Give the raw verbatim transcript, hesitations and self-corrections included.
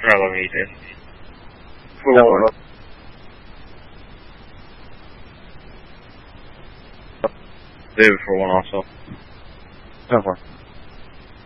Alright, let me eat it. For No, one. David for one also. Ten four.